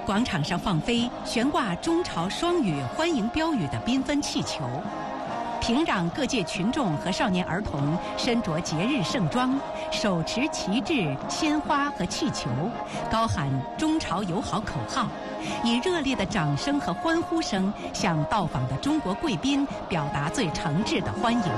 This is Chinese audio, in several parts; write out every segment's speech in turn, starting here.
广场上放飞悬挂中朝双语欢迎标语的缤纷气球。平壤各界群众和少年儿童身着节日盛装，手持旗帜、鲜花和气球，高喊中朝友好口号，以热烈的掌声和欢呼声向到访的中国贵宾表达最诚挚的欢迎。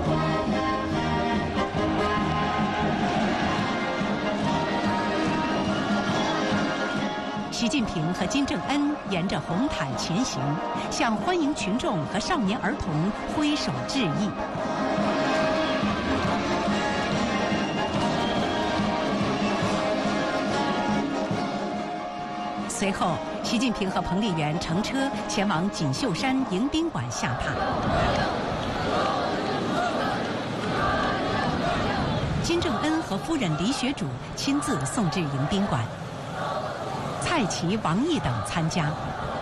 习近平和金正恩沿着红毯前行，向欢迎群众和少年儿童挥手致意。随后，习近平和彭丽媛乘车前往锦绣山迎宾馆下榻。金正恩和夫人李雪主亲自送至迎宾馆。蔡奇、王毅等参加。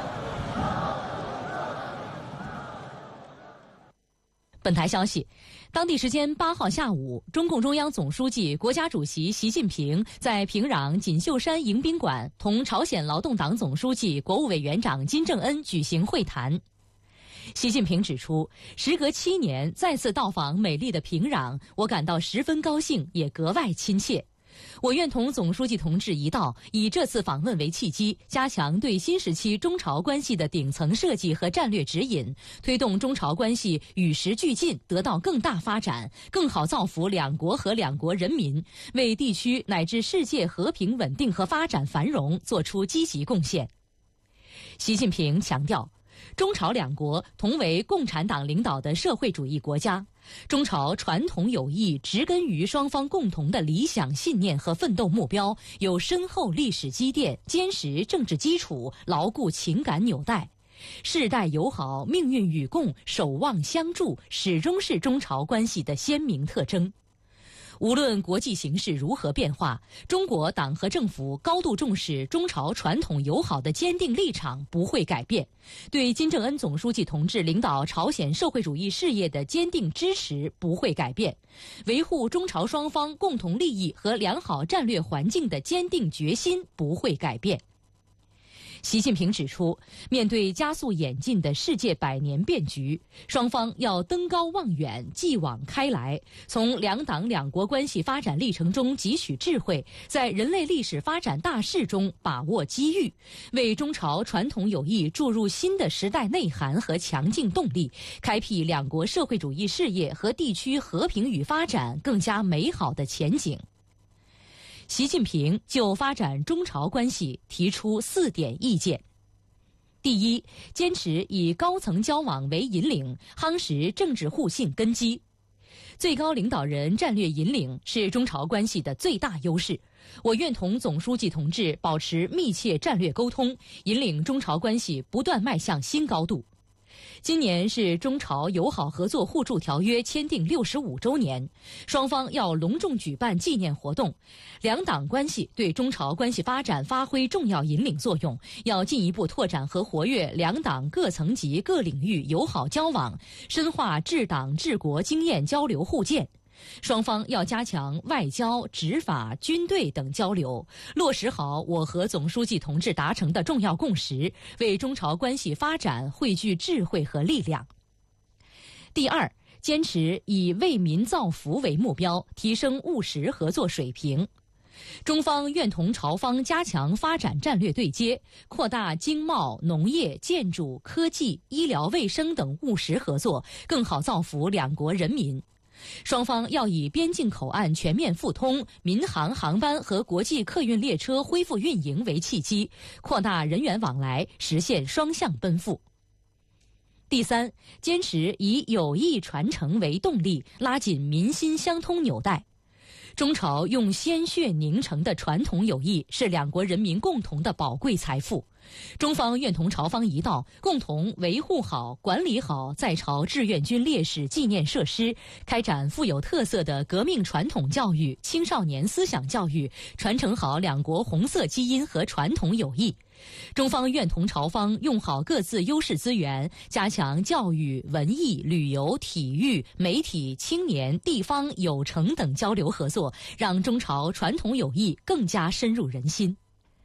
本台消息，当地时间8号下午，中共中央总书记、国家主席习近平在平壤锦绣山迎宾馆同朝鲜劳动党总书记、国务委员长金正恩举行会谈。习近平指出，时隔7年再次到访美丽的平壤，我感到十分高兴，也格外亲切。我愿同总书记同志一道，以这次访问为契机，加强对新时期中朝关系的顶层设计和战略指引，推动中朝关系与时俱进，得到更大发展，更好造福两国和两国人民，为地区乃至世界和平稳定和发展繁荣作出积极贡献。习近平强调，中朝两国同为共产党领导的社会主义国家，中朝传统友谊植根于双方共同的理想信念和奋斗目标，有深厚历史积淀、坚实政治基础、牢固情感纽带。世代友好、命运与共、守望相助，始终是中朝关系的鲜明特征。无论国际形势如何变化，中国党和政府高度重视中朝传统友好的坚定立场不会改变，对金正恩总书记同志领导朝鲜社会主义事业的坚定支持不会改变，维护中朝双方共同利益和良好战略环境的坚定决心不会改变。习近平指出，面对加速演进的世界百年变局，双方要登高望远，继往开来，从两党两国关系发展历程中汲取智慧，在人类历史发展大势中把握机遇，为中朝传统友谊注入新的时代内涵和强劲动力，开辟两国社会主义事业和地区和平与发展更加美好的前景。习近平就发展中朝关系提出4点意见。第一，坚持以高层交往为引领，夯实政治互信根基。最高领导人战略引领是中朝关系的最大优势。我愿同总书记同志保持密切战略沟通，引领中朝关系不断迈向新高度。今年是中朝友好合作互助条约签订65周年，双方要隆重举办纪念活动。两党关系对中朝关系发展发挥重要引领作用，要进一步拓展和活跃两党各层级各领域友好交往，深化治党治国经验交流互鉴。双方要加强外交、执法、军队等交流，落实好我和总书记同志达成的重要共识，为中朝关系发展汇聚智慧和力量。第二，坚持以为民造福为目标，提升务实合作水平。中方愿同朝方加强发展战略对接，扩大经贸、农业、建筑、科技、医疗卫生等务实合作，更好造福两国人民。双方要以边境口岸全面复通、民航航班和国际客运列车恢复运营为契机，扩大人员往来，实现双向奔赴。第三，坚持以友谊传承为动力，拉紧民心相通纽带。中朝用鲜血凝成的传统友谊是两国人民共同的宝贵财富。中方愿同朝方一道，共同维护好、管理好在朝志愿军烈士纪念设施，开展富有特色的革命传统教育、青少年思想教育，传承好两国红色基因和传统友谊。中方愿同朝方用好各自优势资源，加强教育、文艺、旅游、体育、媒体、青年、地方、有成等交流合作，让中朝传统友谊更加深入人心。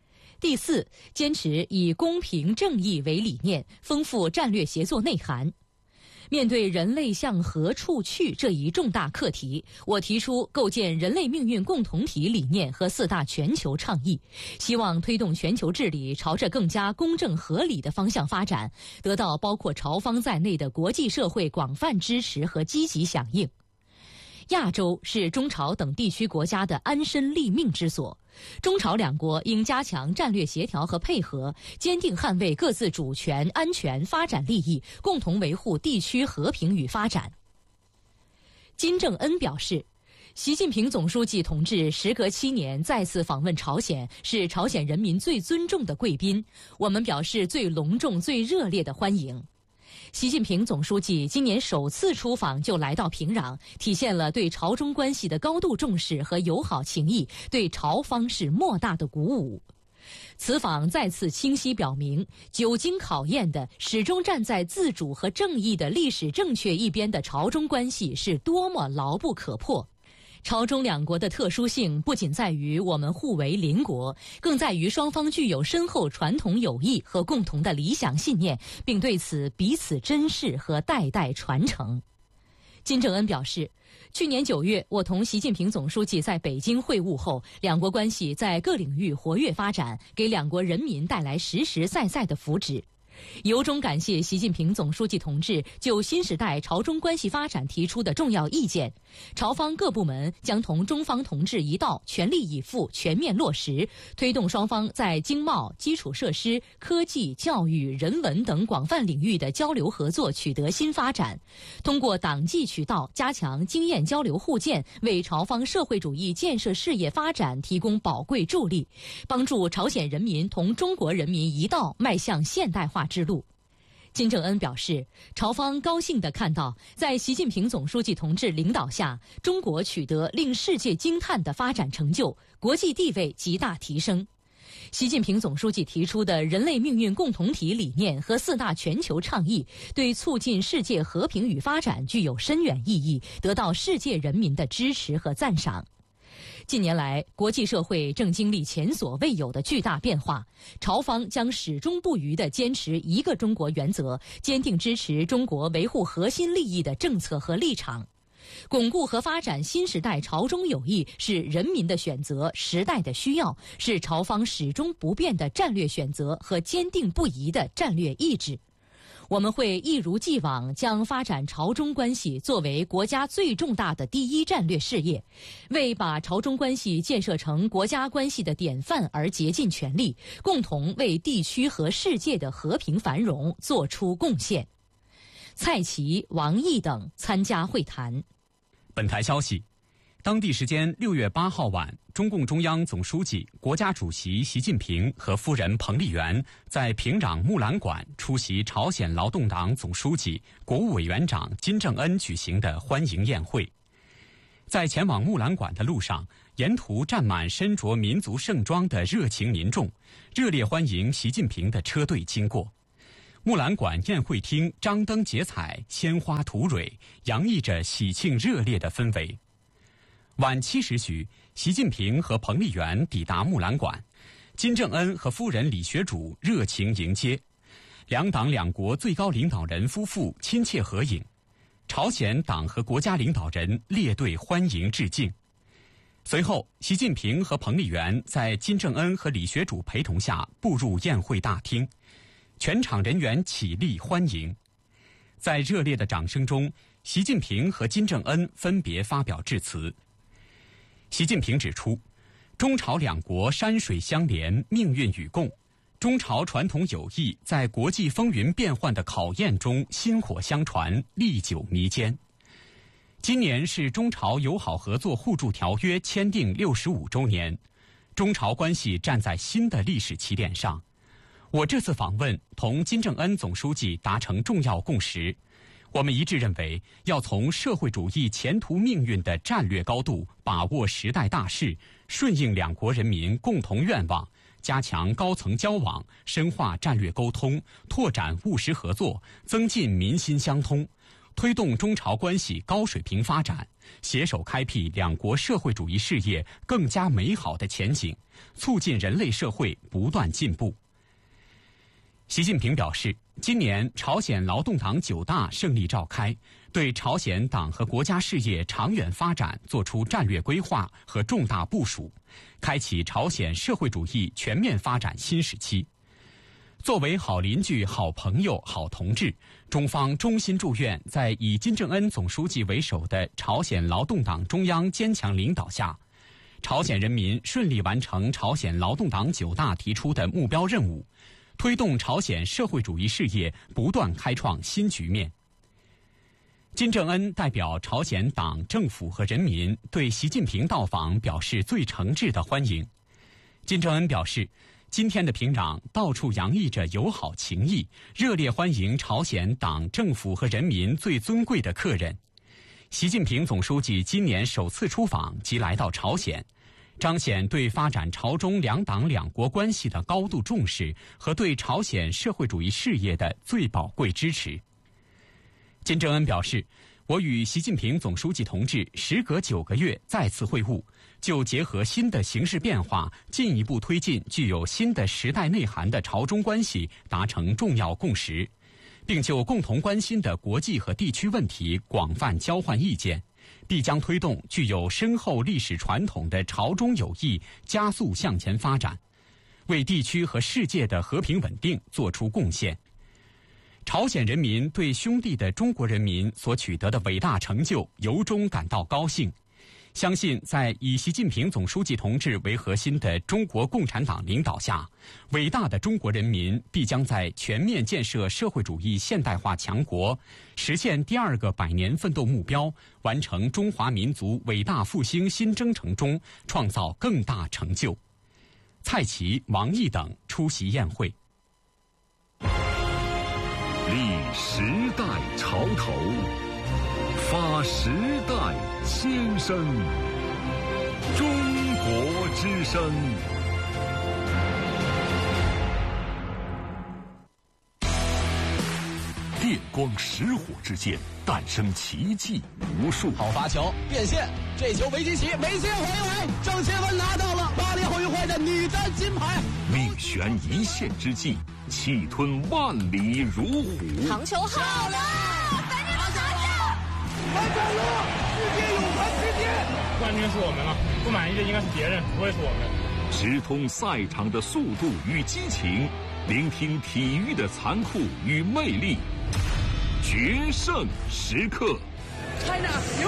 第四，坚持以公平正义为理念，丰富战略协作内涵。面对人类向何处去这一重大课题，我提出构建人类命运共同体理念和4大全球倡议，希望推动全球治理朝着更加公正合理的方向发展，得到包括朝方在内的国际社会广泛支持和积极响应。亚洲是中朝等地区国家的安身立命之所，中朝两国应加强战略协调和配合，坚定捍卫各自主权、安全、发展利益，共同维护地区和平与发展。金正恩表示，习近平总书记同志时隔7年再次访问朝鲜，是朝鲜人民最尊重的贵宾，我们表示最隆重、最热烈的欢迎。习近平总书记今年首次出访就来到平壤，体现了对朝中关系的高度重视和友好情谊，对朝方是莫大的鼓舞。此访再次清晰表明，久经考验的、始终站在自主和正义的历史正确一边的朝中关系是多么牢不可破。朝中两国的特殊性不仅在于我们互为邻国，更在于双方具有深厚传统友谊和共同的理想信念，并对此彼此珍视和代代传承。金正恩表示，去年9月，我同习近平总书记在北京会晤后，两国关系在各领域活跃发展，给两国人民带来实实在在的福祉。由衷感谢习近平总书记同志就新时代朝中关系发展提出的重要意见，朝方各部门将同中方同志一道全力以赴全面落实，推动双方在经贸、基础设施、科技、教育、人文等广泛领域的交流合作取得新发展，通过党纪渠道加强经验交流互鉴，为朝方社会主义建设事业发展提供宝贵助力，帮助朝鲜人民同中国人民一道迈向现代化之路。金正恩表示，朝方高兴地看到，在习近平总书记同志领导下，中国取得令世界惊叹的发展成就，国际地位极大提升。习近平总书记提出的人类命运共同体理念和4大全球倡议，对促进世界和平与发展具有深远意义，得到世界人民的支持和赞赏。近年来，国际社会正经历前所未有的巨大变化，朝方将始终不渝地坚持一个中国原则，坚定支持中国维护核心利益的政策和立场。巩固和发展新时代朝中友谊是人民的选择、时代的需要，是朝方始终不变的战略选择和坚定不移的战略意志。我们会一如既往将发展朝中关系作为国家最重大的第一战略事业，为把朝中关系建设成国家关系的典范而竭尽全力，共同为地区和世界的和平繁荣做出贡献。蔡奇、王毅等参加会谈。 本台消息，当地时间6月8号晚，中共中央总书记、国家主席习近平和夫人彭丽媛在平壤木兰馆出席朝鲜劳动党总书记、国务委员长金正恩举行的欢迎宴会。在前往木兰馆的路上，沿途站满身着民族盛装的热情民众，热烈欢迎习近平的车队经过。木兰馆宴会厅张灯结彩，鲜花吐蕊，洋溢着喜庆热烈的氛围。晚7时许，习近平和彭丽媛抵达木兰馆，金正恩和夫人李学主热情迎接，两党两国最高领导人夫妇亲切合影，朝鲜党和国家领导人列队欢迎致敬。随后，习近平和彭丽媛在金正恩和李学主陪同下步入宴会大厅，全场人员起立欢迎。在热烈的掌声中，习近平和金正恩分别发表致辞。习近平指出，中朝两国山水相连，命运与共，中朝传统友谊在国际风云变幻的考验中薪火相传，历久弥坚。今年是中朝友好合作互助条约签订65周年，中朝关系站在新的历史起点上。我这次访问同金正恩总书记达成重要共识，我们一致认为，要从社会主义前途命运的战略高度把握时代大势，顺应两国人民共同愿望，加强高层交往，深化战略沟通，拓展务实合作，增进民心相通， 推动中朝关系高水平发展，携手开辟两国社会主义事业更加美好的前景，促进人类社会不断进步。习近平表示，今年朝鲜劳动党9大胜利召开，对朝鲜党和国家事业长远发展作出战略规划和重大部署，开启朝鲜社会主义全面发展新时期。作为好邻居、好朋友、好同志，中方衷心祝愿在以金正恩总书记为首的朝鲜劳动党中央坚强领导下，朝鲜人民顺利完成朝鲜劳动党9大提出的目标任务，推动朝鲜社会主义事业不断开创新局面。金正恩代表朝鲜党政府和人民对习近平到访表示最诚挚的欢迎。金正恩表示，今天的平壤到处洋溢着友好情谊，热烈欢迎朝鲜党政府和人民最尊贵的客人。习近平总书记今年首次出访即来到朝鲜，彰显对发展朝中两党两国关系的高度重视和对朝鲜社会主义事业的最宝贵支持。金正恩表示，我与习近平总书记同志时隔9个月再次会晤，就结合新的形势变化，进一步推进具有新的时代内涵的朝中关系达成重要共识，并就共同关心的国际和地区问题广泛交换意见，必将推动具有深厚历史传统的朝中友谊加速向前发展，为地区和世界的和平稳定作出贡献。朝鲜人民对兄弟的中国人民所取得的伟大成就由衷感到高兴，相信在以习近平总书记同志为核心的中国共产党领导下，伟大的中国人民必将在全面建设社会主义现代化强国，实现第2个100年奋斗目标，完成中华民族伟大复兴新征程中创造更大成就。蔡奇、王毅等出席宴会。 立时代潮头，发时代先声。中国之声。电光石火之间，诞生奇迹无数。 好发球，变线，这球没进起，没进回回，郑钦文拿到了巴黎奥运会的女单金牌。 命悬一线之际，气吞万里如虎。 长球好了，赶紧拿下！ 完成了世界泳坛之巅， 冠军是我们了，不满意的应该是别人，不会是我们。 直通赛场的速度与激情，聆听体育的残酷与魅力。决胜时刻 ，China 赢！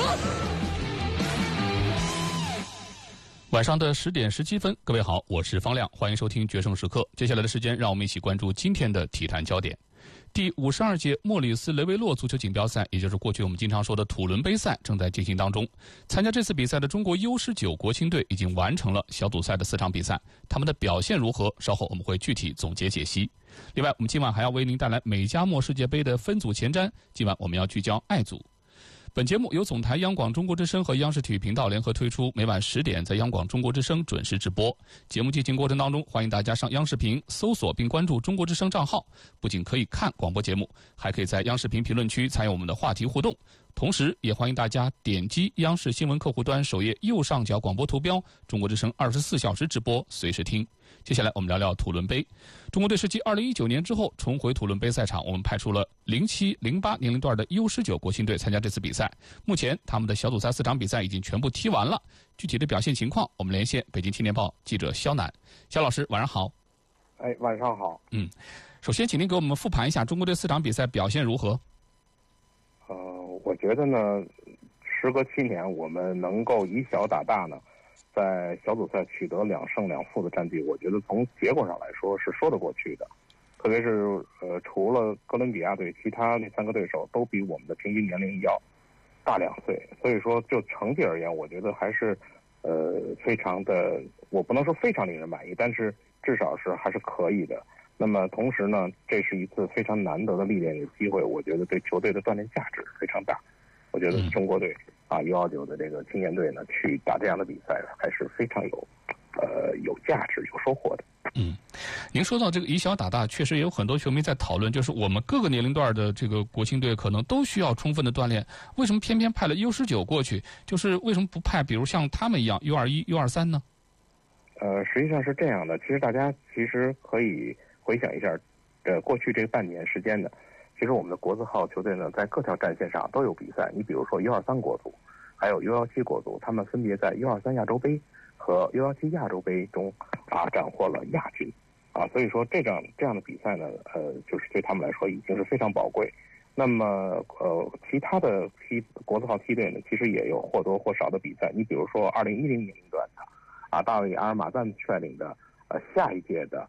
晚上的10点17分，各位好，我是方亮，欢迎收听决胜时刻。接下来的时间，让我们一起关注今天的体坛焦点。第52届莫里斯雷维洛足球锦标赛，也就是过去我们经常说的土伦杯赛，正在进行当中。参加这次比赛的中国 U19 国青队已经完成了小组赛的4场比赛，他们的表现如何？稍后我们会具体总结解析。另外，我们今晚还要为您带来美加墨世界杯的分组前瞻。今晚我们要聚焦爱组。本节目由总台央广中国之声和央视体育频道联合推出，每晚10点在央广中国之声准时直播。节目进行过程当中，欢迎大家上央视频搜索并关注中国之声账号，不仅可以看广播节目，还可以在央视频评论区参与我们的话题互动。同时也欢迎大家点击央视新闻客户端首页右上角广播图标，中国之声24小时直播，随时听。接下来我们聊聊土伦杯。中国队是继2019年之后重回土伦杯赛场，我们派出了07、08年龄段的 U19 国青队参加这次比赛。目前他们的小组赛4场比赛已经全部踢完了，具体的表现情况，我们连线北京青年报记者肖楠。肖老师，晚上好。 晚上好。 首先请您给我们复盘一下中国队4场比赛表现如何？ 我觉得呢，时隔7年，我们能够以小打大呢，在小组赛取得2胜2负的战绩，我觉得从结果上来说是说得过去的。特别是除了哥伦比亚队，其他那3个对手都比我们的平均年龄要大2岁，所以说就成绩而言，我觉得还是非常的，我不能说非常令人满意，但是至少是还是可以的。那么同时呢，这是一次非常难得的历练的机会，我觉得对球队的锻炼价值非常大。我觉得中国队U29的这个青年队呢，去打这样的比赛还是非常有有价值、有收获的。 您说到这个以小打大，确实也有很多球迷在讨论，就是我们各个年龄段的这个国青队可能都需要充分的锻炼，为什么偏偏派了 U19过去？就是为什么不派比如像他们一样 U21、U23呢？ 实际上是这样的，其实大家可以回想一下，过去这半年时间呢，其实我们的国字号球队呢，在各条战线上都有比赛。你比如说 U23国足，还有 U17国足，他们分别在 U23亚洲杯和 U17亚洲杯中斩获了亚军。所以说这样的比赛呢，就是对他们来说已经是非常宝贵。那么其他的国字号梯队呢，其实也有或多或少的比赛。你比如说2010年龄段的大卫阿尔马赞率领的下一届的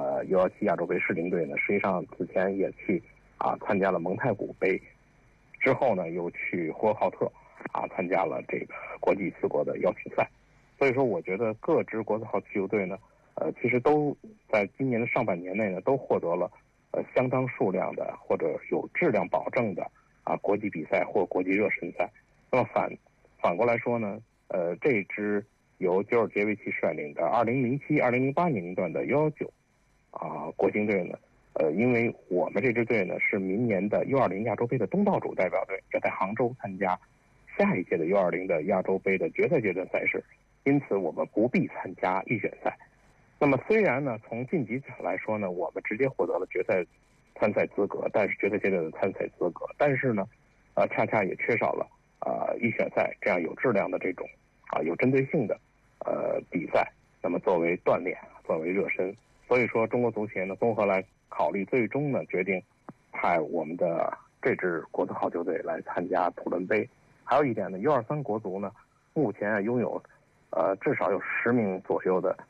U17亚洲杯世青队呢，实际上此前也去参加了蒙太古杯，之后呢又去呼和浩特参加了这个国际4国的邀请赛。所以说我觉得各支国字号球队呢，其实都在今年的上半年内呢，都获得了相当数量的或者有质量保证的国际比赛或国际热身赛。那么反过来说呢，这支由吉尔杰维奇率领的2007、2008年龄段的U19国青队呢，因为我们这支队呢是明年的U20亚洲杯的东道主代表队，要在杭州参加下一届的U20的亚洲杯的决赛阶段赛事，因此我们不必参加预选赛。那么虽然呢，从晋级来说呢，我们直接获得了决赛参赛资格，但是决赛阶段的参赛资格，但是呢，恰恰也缺少了预选赛这样有质量的这种有针对性的比赛。那么作为锻炼，作为热身，所以说中国足协呢综合来考虑，最终呢决定派我们的这支国字号球队来参加土伦杯。还有一点呢 ，U23国足呢目前拥有至少有10名左右的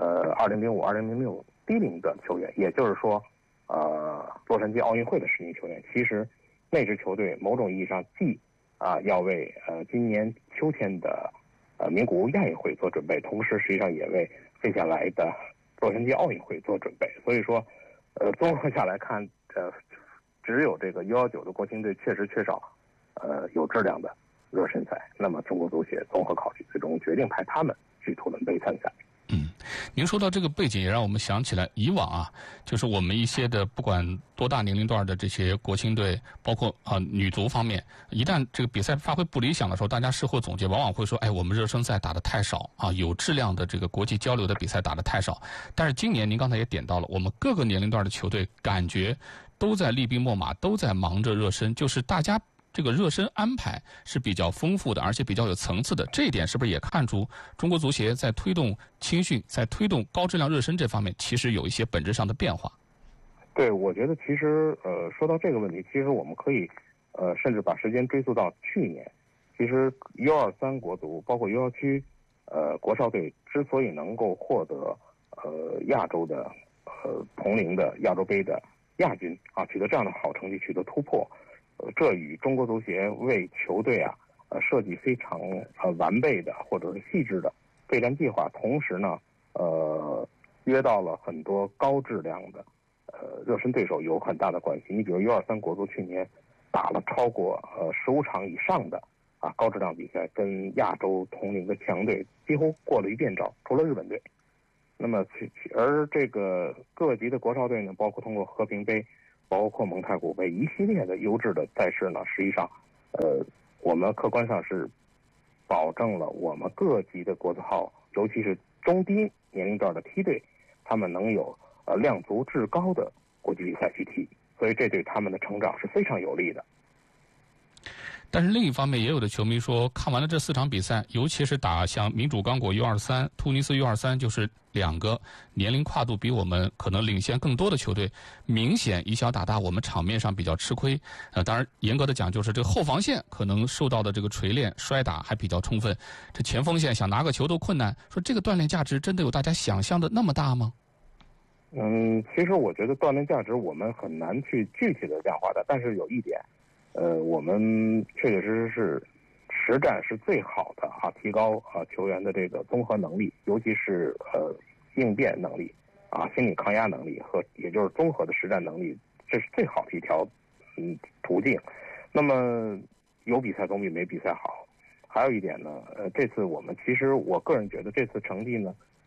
2005、2006低龄的球员，也就是说，洛杉矶奥运会的10名球员。其实那支球队某种意义上既要为今年秋天的名古屋亚运会做准备，同时实际上也为接下来的洛杉矶奥运会做准备。所以说，综合下来看，只有这个 U19的国青队确实缺少有质量的热身赛。那么中国足协综合考虑，最终决定派他们去土伦杯参赛。 您说到这个背景，也让我们想起来以往就是我们一些的不管多大年龄段的这些国青队，包括女足方面，一旦这个比赛发挥不理想的时候，大家事后总结往往会说，我们热身赛打得太少有质量的这个国际交流的比赛打得太少。但是今年您刚才也点到了，我们各个年龄段的球队感觉都在厉兵秣马，都在忙着热身，就是大家这个热身安排是比较丰富的，而且比较有层次的。这一点是不是也看出中国足协在推动青训、在推动高质量热身这方面，其实有一些本质上的变化？ 对，我觉得其实说到这个问题，其实我们可以甚至把时间追溯到去年。其实 U23国足包括 U19国少队之所以能够获得亚洲的同龄的亚洲杯的亚军取得这样的好成绩，取得突破。这与中国足协为球队设计非常完备的或者是细致的备战计划，同时呢约到了很多高质量的热身对手有很大的关系。你比如 U23国足去年打了超过15场以上的高质量比赛，跟亚洲同龄的强队几乎过了一遍招，除了日本队。那么而这个各级的国少队呢，包括通过和平杯，包括蒙太古杯一系列的优质的赛事呢，实际上我们客观上是保证了我们各级的国字号，尤其是中低年龄段的梯队，他们能有量足质高的国际比赛去踢，所以这对他们的成长是非常有利的。 但是另一方面，也有的球迷说，看完了这4场比赛，尤其是打像民主刚果 U23、突尼斯 U23，就是2个年龄跨度比我们可能领先更多的球队，明显以小打大，我们场面上比较吃亏。当然严格的讲，就是这个后防线可能受到的这个锤炼、摔打还比较充分，这前锋线想拿个球都困难。说这个锻炼价值真的有大家想象的那么大吗？ 其实我觉得锻炼价值我们很难去具体的量化的，但是有一点。我们确确实实是实战是最好的提高球员的这个综合能力，尤其是应变能力心理抗压能力和也就是综合的实战能力，这是最好的一条途径。那么有比赛总比没比赛好。还有一点呢，这次我们其实我个人觉得这次成绩呢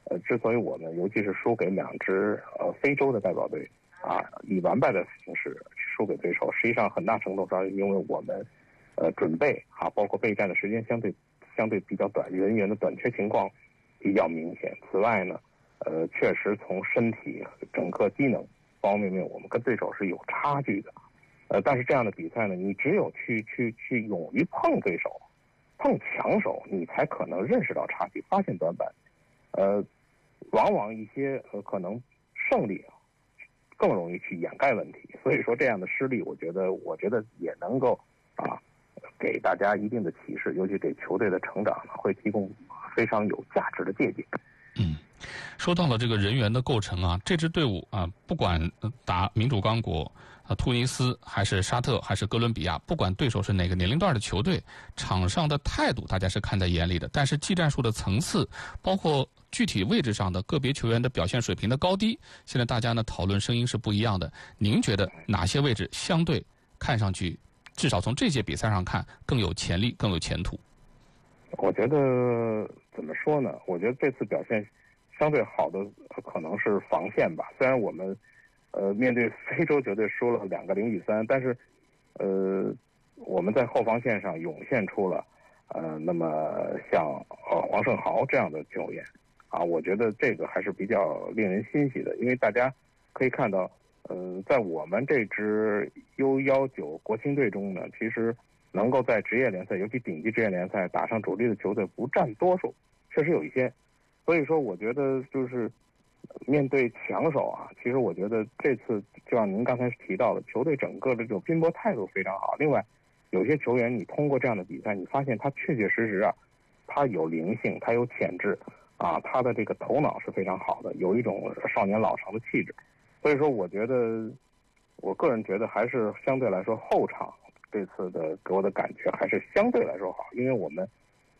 之所以我们尤其是输给2支非洲的代表队啊，以完败的形式输给对手，实际上很大程度上因为我们准备啊，包括备战的时间相对比较短，人员的短缺情况比较明显。此外呢，确实从身体整个机能方方面面，我们跟对手是有差距的。但是这样的比赛呢，你只有去勇于碰对手、碰强手，你才可能认识到差距，发现短板。往往一些可能胜利更容易去掩盖问题。所以说这样的失利，我觉得也能够给大家一定的启示，尤其给球队的成长会提供非常有价值的借鉴。 说到了这个人员的构成啊，这支队伍啊，不管打民主刚果、突尼斯还是沙特还是哥伦比亚，不管对手是哪个年龄段的球队，场上的态度大家是看在眼里的，但是技战术的层次，包括具体位置上的个别球员的表现水平的高低，现在大家呢讨论声音是不一样的。您觉得哪些位置相对看上去，至少从这届比赛上看更有潜力、更有前途？ 我觉得怎么说呢？我觉得这次表现相对好的可能是防线吧。虽然我们面对非洲球队输了2个0-3，但是我们在后防线上涌现出了那么像黄胜豪这样的球员啊，我觉得这个还是比较令人欣喜的。因为大家可以看到在我们这支 U19 国青队中呢，其实能够在职业联赛，尤其顶级职业联赛打上主力的球队不占多数，确实有一些。所以说我觉得就是面对强手啊，其实我觉得这次就像您刚才提到的，球队整个的这种拼搏态度非常好。另外有些球员你通过这样的比赛，你发现他确确实实啊，他有灵性，他有潜质啊，他的这个头脑是非常好的，有一种少年老成的气质。所以说我个人觉得还是相对来说后场这次的给我的感觉还是相对来说好。因为我们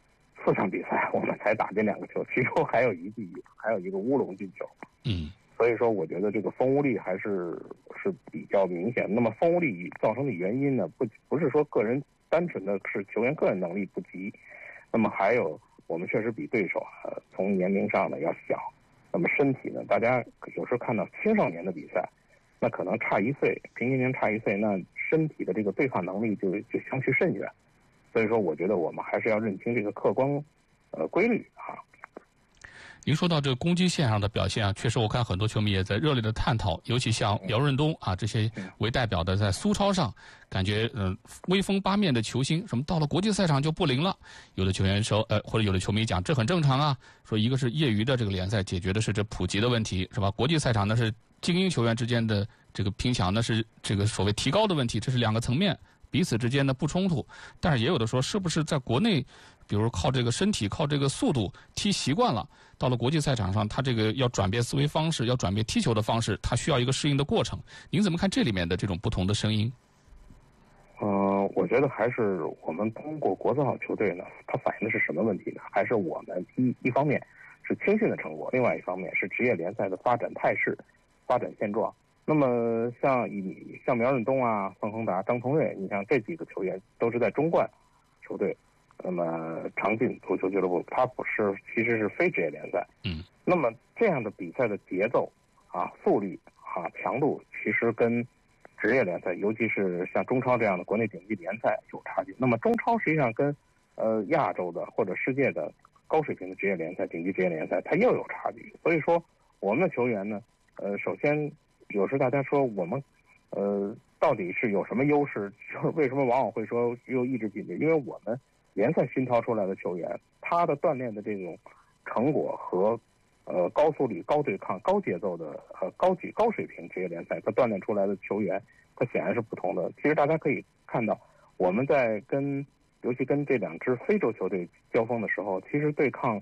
4场比赛我们才打进2个球，其中还有一个乌龙进球。所以说我觉得这个锋无力还是比较明显。那么锋无力造成的原因呢，不是说个人单纯的是球员个人能力不及，那么还有我们确实比对手从年龄上呢要小，那么身体呢，大家有时候看到青少年的比赛，那可能差1岁，平均年差1岁，那身体的这个对抗能力就相去甚远。所以说我觉得我们还是要认清这个客观规律啊。 您说到这个攻击线上的表现啊，确实我看很多球迷也在热烈的探讨，尤其像姚润东啊这些为代表的，在苏超上感觉威风八面的球星，什么到了国际赛场就不灵了。有的球员说或者有的球迷讲这很正常啊，说一个是业余的这个联赛解决的是这普及的问题，是吧？国际赛场呢是精英球员之间的这个拼抢，那是这个所谓提高的问题，这是2个层面，彼此之间的不冲突。但是也有的说，是不是在国内，比如靠这个身体、靠这个速度踢习惯了，到了国际赛场上，他这个要转变思维方式，要转变踢球的方式，他需要一个适应的过程。您怎么看这里面的这种不同的声音？ 我觉得还是我们通过国字号球队呢，它反映的是什么问题呢？还是我们一方面是青训的成果，另外一方面是职业联赛的发展态势、发展现状。那么像苗润东啊、宋恒达、张同瑞，你像这几个球员都是在中冠球队，那么长进足球俱乐部，它其实是非职业联赛。那么这样的比赛的节奏速率强度，其实跟职业联赛，尤其是像中超这样的国内顶级联赛有差距。那么中超实际上跟亚洲的或者世界的高水平的职业联赛、顶级职业联赛，它又有差距。所以说我们的球员呢，首先有时大家说我们到底是有什么优势？为什么往往会说又意志紧张？因为我们联赛熏陶出来的球员，他的锻炼的这种成果和高速率、高对抗、高节奏的高水平职业联赛，他锻炼出来的球员，他显然是不同的。其实大家可以看到，我们在尤其跟这2支非洲球队交锋的时候，其实对抗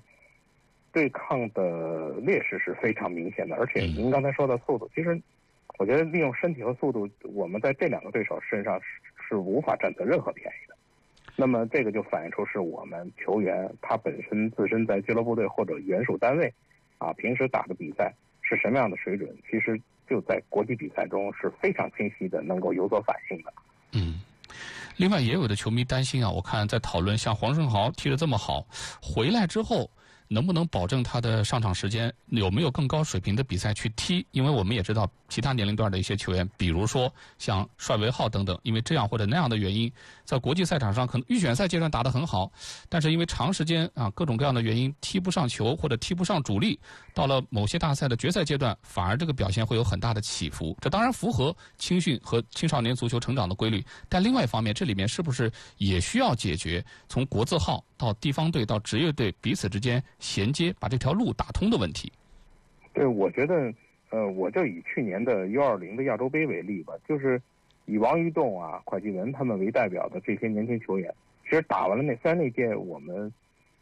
的劣势是非常明显的。而且您刚才说的速度，其实我觉得利用身体和速度，我们在这2个对手身上是无法占得任何便宜的。那么这个就反映出是我们球员他本身自身在俱乐部队或者原属单位平时打的比赛是什么样的水准，其实就在国际比赛中是非常清晰的，能够有所反映的。 另外也有的球迷担心啊，我看在讨论像黄胜豪踢得这么好，回来之后能不能保证他的上场时间，有没有更高水平的比赛去踢？因为我们也知道其他年龄段的一些球员，比如说像帅维浩等等，因为这样或者那样的原因，在国际赛场上可能预选赛阶段打得很好，但是因为长时间各种各样的原因踢不上球或者踢不上主力，到了某些大赛的决赛阶段，反而这个表现会有很大的起伏。这当然符合青训和青少年足球成长的规律，但另外一方面，这里面是不是也需要解决从国字号到地方队到职业队彼此之间衔接，把这条路打通的问题？ 对，我觉得，我就以去年的U20的亚洲杯为例吧，就是以王玉栋啊、蒯基文他们为代表的这些年轻球员，其实打完了虽然那届我们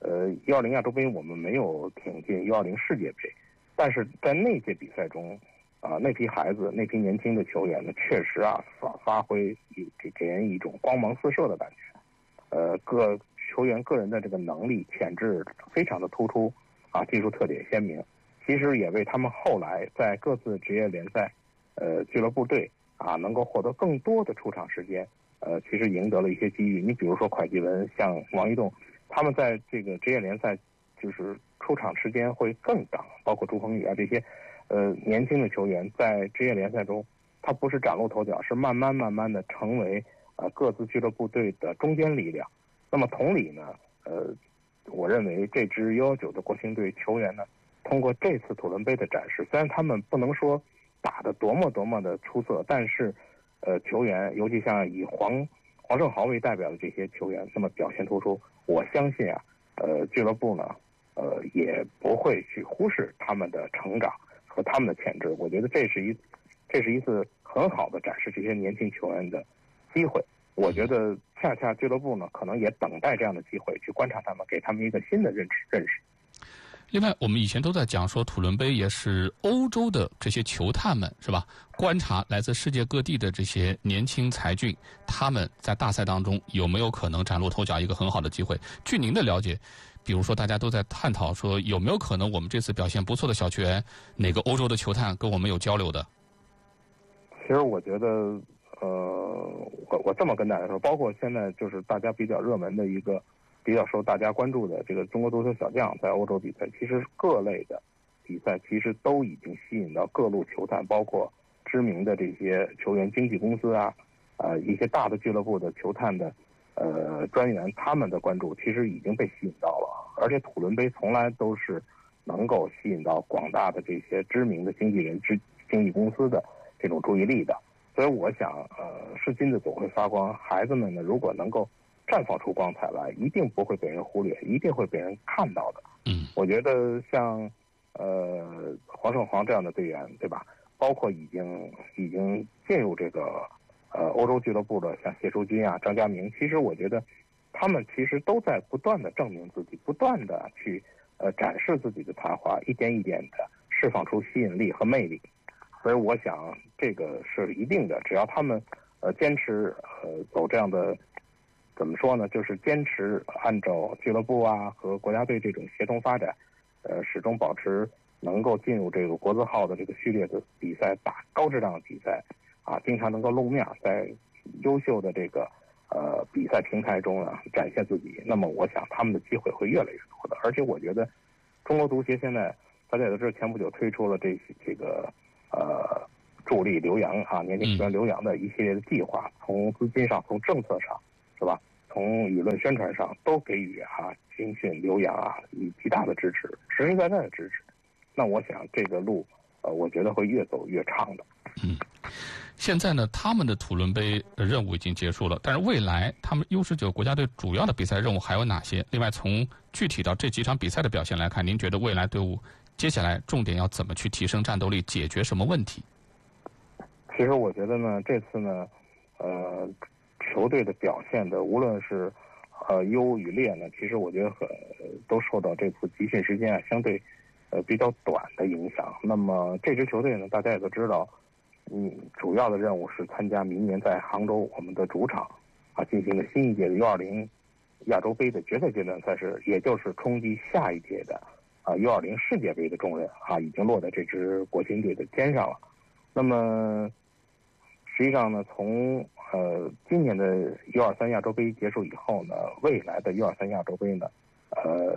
，U20亚洲杯我们没有挺进U20世界杯，但是在那届比赛中，那批孩子、那批年轻的球员呢，确实发挥给人一种光芒四射的感觉。各球员个人的这个能力潜质非常的突出，技术特点鲜明，其实也为他们后来在各自职业联赛，俱乐部队能够获得更多的出场时间，其实赢得了一些机遇。你比如说蒯基文、像王一栋，他们在这个职业联赛就是出场时间会更长，包括朱鹏宇这些。年轻的球员在职业联赛中，他不是崭露头角，是慢慢的成为各自俱乐部队的中坚力量。那么同理呢，我认为这支U19的国青队球员呢，通过这次土伦杯的展示，虽然他们不能说打得多么的出色，但是球员，尤其像以黄胜豪为代表的这些球员，那么表现突出，我相信俱乐部呢，也不会去忽视他们的成长和他们的潜质。我觉得这是一次很好的展示这些年轻球员的机会。我觉得恰恰俱乐部呢，可能也等待这样的机会去观察他们，给他们一个新的认识。 另外，我们以前都在讲说，土伦杯也是欧洲的这些球探们是吧？观察来自世界各地的这些年轻才俊，他们在大赛当中有没有可能崭露头角，一个很好的机会。据您的了解，比如说大家都在探讨说，有没有可能我们这次表现不错的小球员，哪个欧洲的球探跟我们有交流的？ 其实我觉得，我这么跟大家说，包括现在就是大家比较热门的一个。比较受大家关注的这个中国足球小将在欧洲比赛，其实各类的比赛其实都已经吸引到各路球探，包括知名的这些球员经纪公司一些大的俱乐部的球探的专员，他们的关注其实已经被吸引到了。而且土伦杯从来都是能够吸引到广大的这些知名的经纪公司的这种注意力的。所以我想，是金子总会发光，孩子们呢，如果能够绽放出光彩来，一定不会被人忽略，一定会被人看到的。我觉得像黄胜煌这样的队员，对吧？包括已经进入这个欧洲俱乐部的，像谢淑君张家明，其实我觉得他们其实都在不断的证明自己，不断的去展示自己的才华，一点一点的释放出吸引力和魅力。所以我想这个是一定的，只要他们坚持走这样的。怎么说呢？就是坚持按照俱乐部和国家队这种协同发展，始终保持能够进入这个国字号的这个序列的比赛，打高质量的比赛，经常能够露面，在优秀的这个比赛平台中展现自己。那么我想他们的机会会越来越多的。而且我觉得中国足协现在大家也都知道，前不久推出了这个助力留洋年轻球员留洋的一系列的计划，从资金上，从政策上，是吧？从舆论宣传上都给予青训留洋以极大的支持，实实在在的支持。那我想这个路，我觉得会越走越长的。 现在呢，他们的土伦杯的任务已经结束了，但是未来他们U19国家队主要的比赛任务还有哪些？另外，从具体到这几场比赛的表现来看，您觉得未来队伍接下来重点要怎么去提升战斗力，解决什么问题？ 其实我觉得呢，这次呢，球队的表现的，无论是优与劣呢，其实我觉得都受到这次集训时间相对比较短的影响。那么这支球队呢，大家也都知道，主要的任务是参加明年在杭州我们的主场进行的新一届的U20亚洲杯的决赛阶段赛事，也就是冲击下一届的U20世界杯的重任已经落在这支国青队的肩上了。那么实际上呢，从今年的U23亚洲杯结束以后呢，未来的U23亚洲杯呢，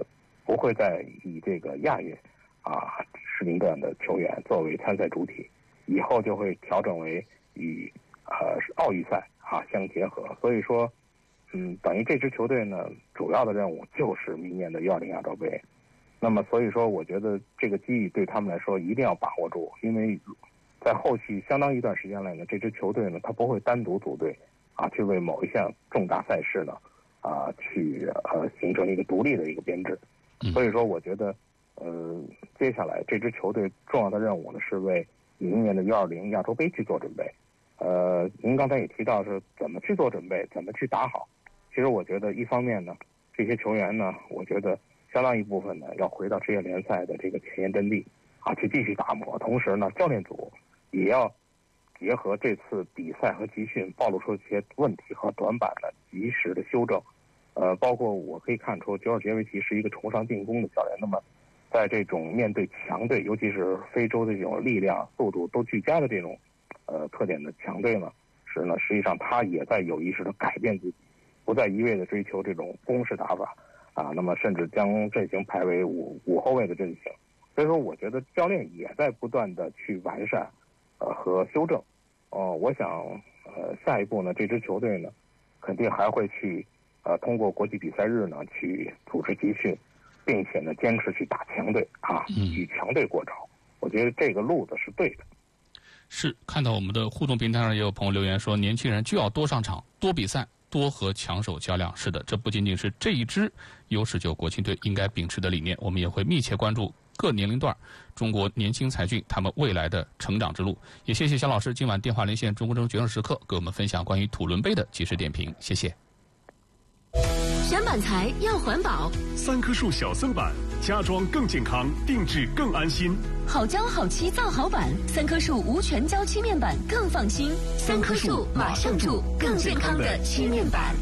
不会再以这个亚运时龄段的球员作为参赛主体，以后就会调整为与奥运赛相结合。所以说，等于这支球队呢，主要的任务就是明年的U20亚洲杯。那么所以说，我觉得这个机遇对他们来说一定要把握住，因为在后期相当一段时间来呢，这支球队呢，它不会单独组队去为某一项重大赛事呢去形成一个独立的一个编制。所以说，我觉得接下来这支球队重要的任务呢，是为明年的U20亚洲杯去做准备。您刚才也提到是怎么去做准备，怎么去打好。其实我觉得一方面呢，这些球员呢，我觉得相当一部分呢要回到职业联赛的这个前沿阵地去继续打磨。同时呢，教练组也要结合这次比赛和集训暴露出一些问题和短板的及时的修正。包括我可以看出久尔杰维奇是一个崇尚进攻的教练。那么在这种面对强队，尤其是非洲的这种力量、速度都俱佳的这种特点的强队呢，实际上他也在有意识的改变自己，不再一味的追求这种攻势打法那么甚至将阵型排为五后卫的阵型。所以说，我觉得教练也在不断的去完善和修正。我想下一步呢，这支球队呢，肯定还会去通过国际比赛日呢去组织集训，并且呢坚持去打强队与强队过招。我觉得这个路子是对的。 是，看到我们的互动平台上也有朋友留言说，年轻人就要多上场、多比赛、多和强手较量。是的，这不仅仅是这一支U19国青队应该秉持的理念，我们也会密切关注各年龄段中国年轻才俊他们未来的成长之路。也谢谢肖老师今晚电话连线中国之声决胜时刻，给我们分享关于土伦杯的及时点评。谢谢。 选板材要环保 ，3棵树小森板，家装更健康，定制更安心。 好胶好漆造好板，3棵树无全胶漆面板更放心。3棵树马上住更健康的漆面板。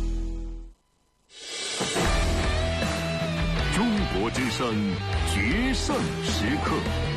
中国之声决胜时刻，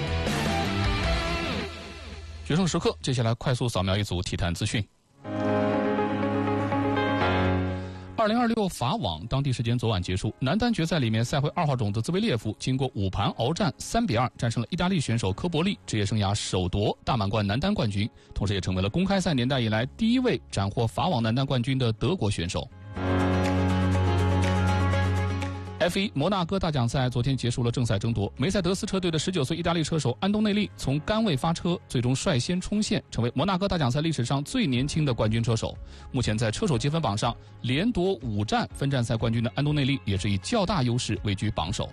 决胜时刻，接下来快速扫描一组体坛资讯。2026法网当地时间昨晚结束，男单决赛里面，赛会2号种子兹维列夫经过5盘鏖战3-2战胜了意大利选手科博利，职业生涯首夺大满贯男单冠军，同时也成为了公开赛年代以来第一位斩获法网男单冠军的德国选手。F1 摩纳哥大奖赛昨天结束了正赛争夺，梅赛德斯车队的19岁意大利车手安东内利从杆位发车，最终率先冲线，成为摩纳哥大奖赛历史上最年轻的冠军车手。目前在车手积分榜上连夺5站分站赛冠军的安东内利也是以较大优势位居榜首。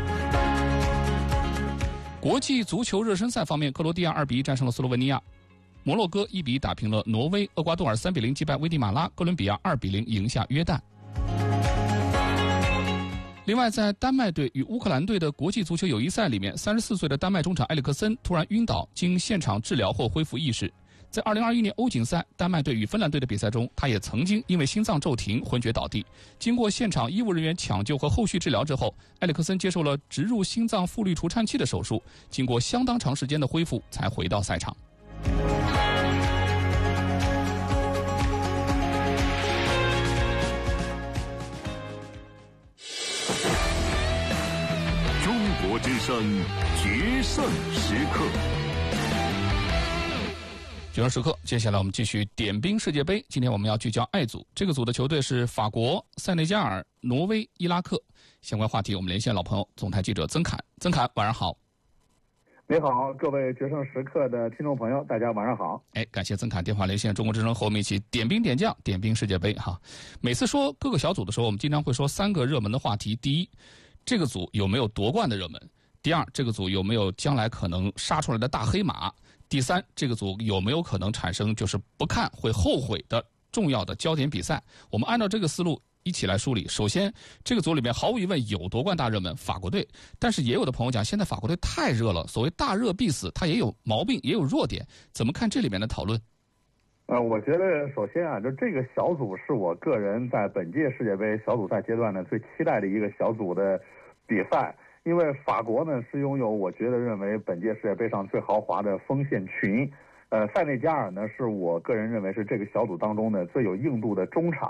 国际足球热身赛方面，克罗地亚2-1战胜了斯洛文尼亚，摩洛哥1-1打平了挪威，厄瓜多尔3-0击败危地马拉，哥伦比亚2-0赢下约旦。另外，在丹麦队与乌克兰队的国际足球友谊赛里面，34岁的丹麦中场埃里克森突然晕倒，经现场治疗后恢复意识。在2021年欧锦赛丹麦队与芬兰队的比赛中，他也曾经因为心脏骤停昏厥倒地。经过现场医务人员抢救和后续治疗之后，埃里克森接受了植入心脏复律除颤器的手术，经过相当长时间的恢复才回到赛场。 中国之声决胜时刻， 决胜时刻，接下来我们继续点兵世界杯。今天我们要聚焦爱组，这个组的球队是法国、塞内加尔、挪威、伊拉克。相关话题我们连线老朋友总台记者曾侃。曾侃，晚上好。 你好，各位决胜时刻的听众朋友，大家晚上好。 感谢曾侃电话连线中国之声，和我们一起点兵点将，点兵世界杯哈。每次说各个小组的时候，我们经常会说3个热门的话题：第一，这个组有没有夺冠的热门；第二，这个组有没有将来可能杀出来的大黑马；第三，这个组有没有可能产生就是不看会后悔的重要的焦点比赛。我们按照这个思路一起来梳理。首先，这个组里面毫无疑问有夺冠大热门法国队，但是也有的朋友讲，现在法国队太热了，所谓大热必死，它也有毛病，也有弱点。怎么看这里面的讨论？ 我觉得首先就这个小组是我个人在本届世界杯小组赛阶段呢最期待的一个小组的比赛，因为法国呢是拥有我觉得认为本届世界杯上最豪华的锋线群，塞内加尔呢是我个人认为是这个小组当中呢最有硬度的中场，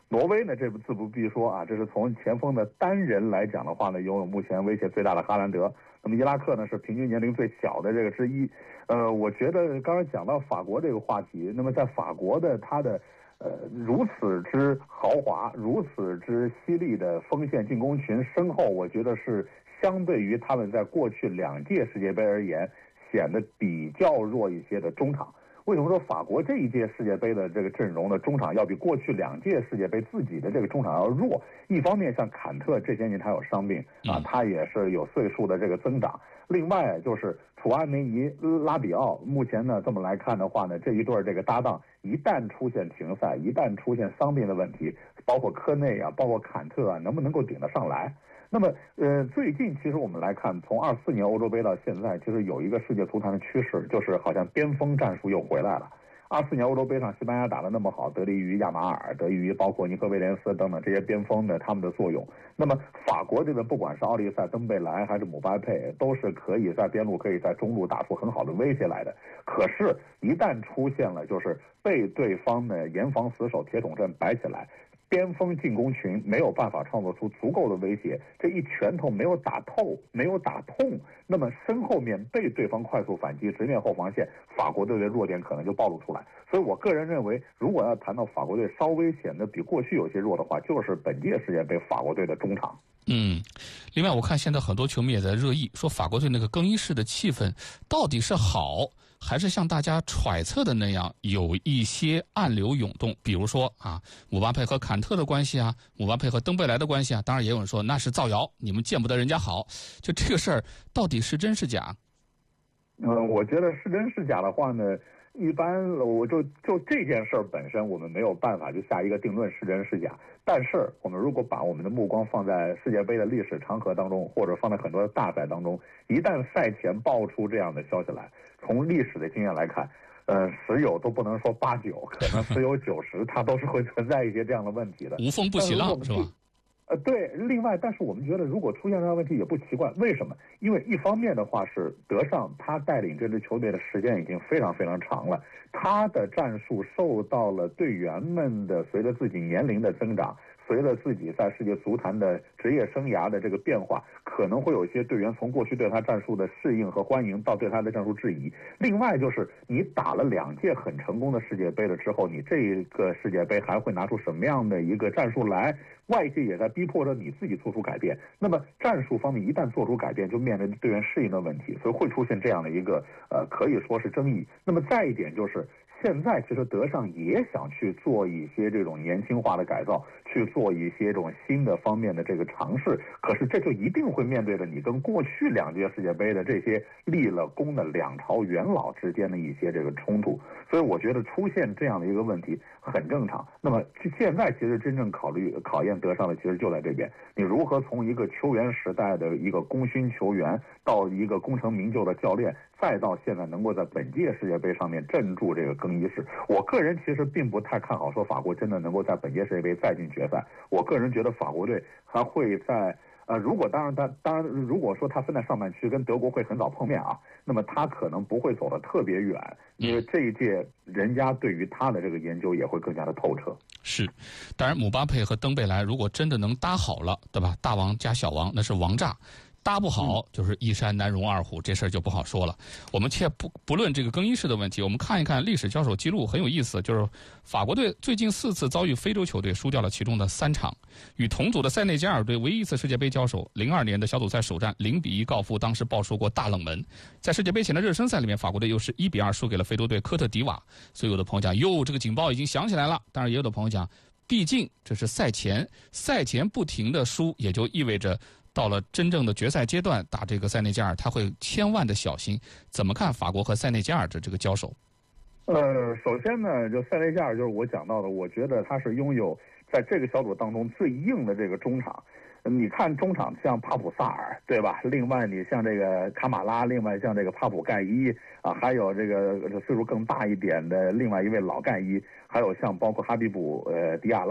挪威呢，这自不必说啊，这是从前锋的单人来讲的话呢，拥有目前威胁最大的哈兰德。那么伊拉克呢是平均年龄最小的这个之一。我觉得刚才讲到法国这个话题，那么在法国的它的如此之豪华、如此之犀利的锋线进攻群身后，我觉得是相对于他们在过去2届世界杯而言显得比较弱一些的中场。为什么说法国这一届世界杯的这个阵容的中场要比过去2届世界杯自己的这个中场要弱？一方面，像坎特这些年他有伤病啊，他也是有岁数的这个增长。另外就是楚阿梅尼、拉比奥，目前呢这么来看的话呢，这一对这个搭档一旦出现停赛，一旦出现伤病的问题，包括科内啊，包括坎特啊，能不能够顶得上来？那么，最近其实我们来看，从24年欧洲杯到现在，其实有一个世界足坛的趋势，就是好像边锋战术又回来了。24年欧洲杯上，西班牙打得那么好，得力于亚马尔，得益于包括尼克威廉斯等等这些边锋的他们的作用。那么法国这个不管是奥利赛、登贝莱还是姆巴佩，都是可以在边路、可以在中路打出很好的威胁来的。可是，一旦出现了就是被对方的严防死守、铁桶阵摆起来，边锋进攻群没有办法创造出足够的威胁，这一拳头没有打透，没有打痛，那么身后面被对方快速反击，直面后防线，法国队的弱点可能就暴露出来。所以我个人认为，如果要谈到法国队稍微显得比过去有些弱的话，就是本届世界杯法国队的中场。 另外我看现在很多球迷也在热议，说法国队那个更衣室的气氛到底是好，还是像大家揣测的那样有一些暗流涌动？比如说啊，姆巴佩和坎特的关系啊，姆巴佩和登贝莱的关系啊，当然也有人说那是造谣，你们见不得人家好。就这个事儿到底是真是假？ 我觉得是真是假的话呢，一般我就这件事儿本身，我们没有办法就下一个定论是真是假。但是我们如果把我们的目光放在世界杯的历史长河当中，或者放在很多的大赛当中，一旦赛前爆出这样的消息来，从历史的经验来看，10有都不能说8、9，可能10有90，它都是会存在一些这样的问题的。 无风不起浪是吧？ 对，另外，但是我们觉得，如果出现这样的问题也不奇怪。为什么？因为一方面的话是德尚他带领这支球队的时间已经非常非常长了，他的战术受到了队员们的随着自己年龄的增长，随着自己在世界足坛的职业生涯的这个变化，可能会有一些队员从过去对他战术的适应和欢迎，到对他的战术质疑。另外就是你打了2届很成功的世界杯了之后，你这个世界杯还会拿出什么样的一个战术来？外界也在逼迫着你自己做出改变。那么战术方面一旦做出改变，就面临队员适应的问题，所以会出现这样的一个可以说是争议。那么再一点就是，现在其实德尚也想去做一些这种年轻化的改造，去做一些这种新的方面的这个尝试。可是这就一定会面对着你跟过去2届世界杯的这些立了功的2朝元老之间的一些这个冲突。所以我觉得出现这样的一个问题很正常。那么现在其实真正考验德尚的其实就在这边，你如何从一个球员时代的一个功勋球员，到一个功成名就的教练，再到现在能够在本届世界杯上面镇住这个更衣室。我个人其实并不太看好说法国真的能够在本届世界杯再进决赛。我个人觉得法国队还会在如果当然如果说他分在上半区跟德国会很早碰面啊，那么他可能不会走得特别远，因为这一届人家对于他的这个研究也会更加的透彻。 是，当然姆巴佩和登贝莱如果真的能搭好了，对吧？大王加小王那是王炸。搭不好就是一山难容二虎，这事儿就不好说了。我们且不论这个更衣室的问题，我们看一看历史交手记录，很有意思。就是法国队最近4次遭遇非洲球队，输掉了其中的3场。与同组的塞内加尔队唯一一次世界杯交手，02年的小组赛首战0-1告负，当时爆出过大冷门。在世界杯前的热身赛里面，法国队又是1-2输给了非洲队科特迪瓦。所以有的朋友讲，哟，这个警报已经响起来了。当然也有的朋友讲，毕竟这是赛前不停的输，也就意味着到了真正的决赛阶段打这个塞内加尔，他会千万的小心。怎么看法国和塞内加尔的这个交手？ 首先呢，就塞内加尔就是我讲到的，我觉得他是拥有在这个小组当中最硬的这个中场。你看中场像帕普萨尔，对吧？另外你像这个卡马拉，另外像这个帕普盖伊啊，还有这个岁数更大一点的另外一位老盖伊，还有像包括哈比卜迪亚拉。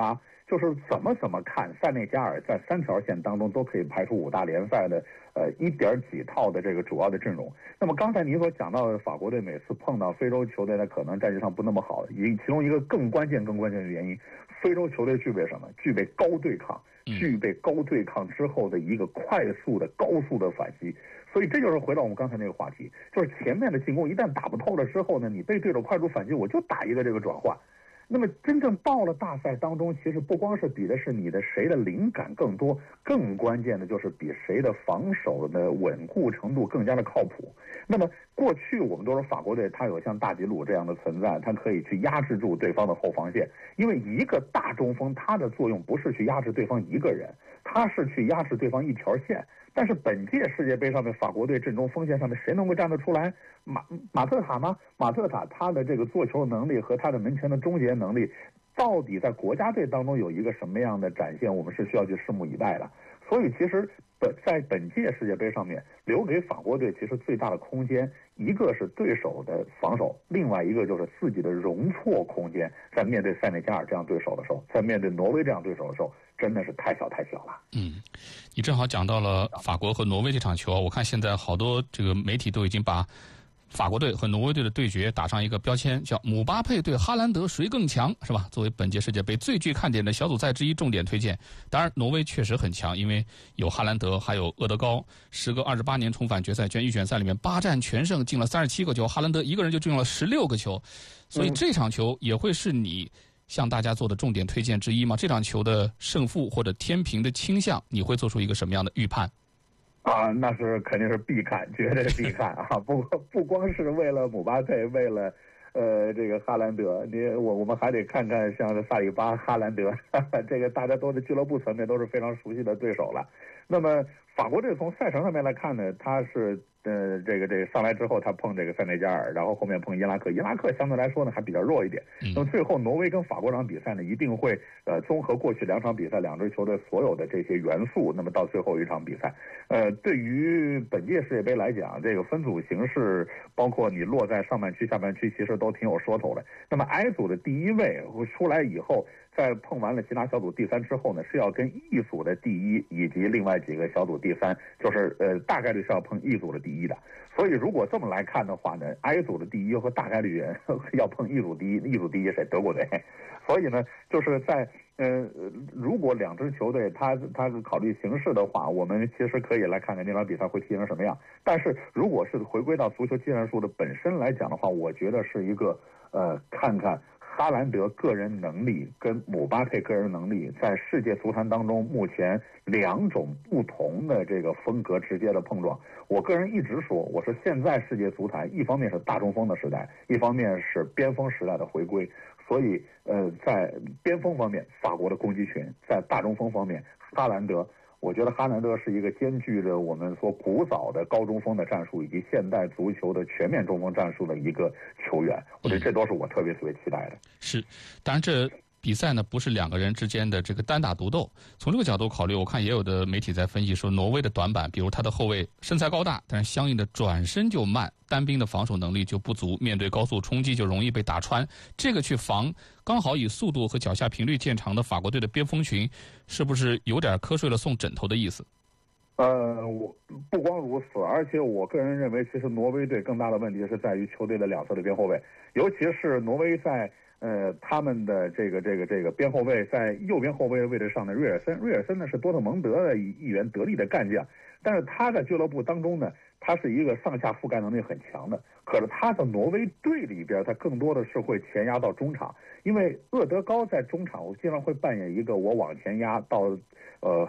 就是怎么看，塞内加尔在3条线当中都可以排出5大联赛的1点几套的这个主要的阵容。那么刚才你所讲到的法国队每次碰到非洲球队，呢可能战绩上不那么好，其中一个更关键的原因，非洲球队具备什么？具备高对抗，具备高对抗之后的一个快速的高速的反击。所以这就是回到我们刚才那个话题，就是前面的进攻一旦打不透了之后呢，你被对手快速反击，我就打一个这个转换。那么真正到了大赛当中，其实不光是比的是你的谁的灵感更多，更关键的就是比谁的防守的稳固程度更加的靠谱。那么过去我们都说法国队它有像大吉鲁这样的存在，它可以去压制住对方的后防线，因为一个大中锋它的作用不是去压制对方一个人，它是去压制对方一条线。但是本届世界杯上面，法国队阵中锋线上面谁能够站得出来？马特塔吗？马特塔他的这个做球能力和他的门前的终结能力，到底在国家队当中有一个什么样的展现，我们是需要去拭目以待的。所以其实在本届世界杯上面，留给法国队其实最大的空间，一个是对手的防守，另外一个就是自己的容错空间。在面对塞内加尔这样对手的时候，在面对挪威这样对手的时候，真的是太小了。 你正好讲到了法国和挪威这场球，我看现在好多这个媒体都已经把法国队和挪威队的对决打上一个标签，叫姆巴佩对哈兰德谁更强，是吧？作为本届世界杯最具看点的小组赛之一，重点推荐。当然，挪威确实很强，因为有哈兰德，还有厄德高，时隔28年重返决赛圈，预选赛里面8战全胜，进了37个球，哈兰德一个人就进了16个球，所以这场球也会是你向大家做的重点推荐之一吗？这场球的胜负或者天平的倾向，你会做出一个什么样的预判？ 那是肯定是必看，绝对必看啊！不光是为了姆巴佩，为了这个哈兰德，我们还得看看像萨里巴、哈兰德，这个大家都在俱乐部层面都是非常熟悉的对手了。那么法国队从赛程上面来看呢，他是这个上来之后他碰这个塞内加尔，然后后面碰伊拉克相对来说呢还比较弱一点。那么最后挪威跟法国这场比赛呢，一定会综合过去2场比赛2支球队所有的这些元素，那么到最后一场比赛，对于本届世界杯来讲，这个分组形式包括你落在上半区下半区其实都挺有说头的。那么 I 组的第1位出来以后，在碰完了其他小组第3之后呢，是要跟 E 组的第1以及另外几个小组第3，就是大概率是要碰 E 组的第1的。所以如果这么来看的话呢 ，I 组的第1和大概率要碰 E 组第1，E 组第1谁？德国队。所以呢，就是在如果2支球队他考虑形势的话，我们其实可以来看看这场比赛会踢成什么样。但是如果是回归到足球技战术的本身来讲的话，我觉得是一个看看哈兰德个人能力跟姆巴佩个人能力在世界足坛当中目前2种不同的这个风格直接的碰撞。我个人一直说，我说现在世界足坛一方面是大中锋的时代，一方面是边锋时代的回归。所以在边锋方面法国的攻击群，在大中锋方面哈兰德，我觉得哈兰德是一个兼具着我们说古早的高中锋的战术以及现代足球的全面中锋战术的一个球员。我觉得这都是我特别期待的。 是，当然这比赛呢不是2个人之间的这个单打独斗。从这个角度考虑，我看也有的媒体在分析说，挪威的短板，比如他的后卫身材高大，但是相应的转身就慢，单兵的防守能力就不足，面对高速冲击就容易被打穿。这个去防刚好以速度和脚下频率见长的法国队的边锋群，是不是有点瞌睡了送枕头的意思？ 我不光如此，而且我个人认为，其实挪威队更大的问题是在于球队的2侧的边后卫，尤其是挪威在他们的这个边后卫，在右边后卫的位置上的瑞尔森呢是多特蒙德的一员得力的干将，但是他在俱乐部当中呢，他是一个上下覆盖能力很强的，可是他在挪威队里边，他更多的是会前压到中场，因为厄德高在中场我经常会扮演一个我往前压到